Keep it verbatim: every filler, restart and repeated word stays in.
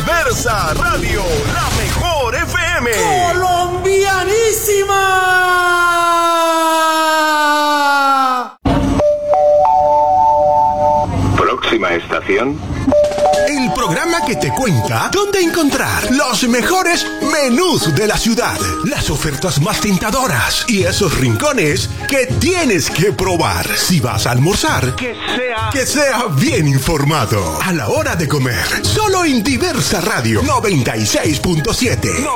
Diversa Radio, la mejor F M. ¡Colombianísima! Próxima estación. El programa que te cuenta dónde encontrar los mejores menús de la ciudad, las ofertas más tentadoras y esos rincones que tienes que probar. Si vas a almorzar, Que sea... que sea bien informado a la hora de comer. Solo en Diversa Radio noventa y seis punto siete.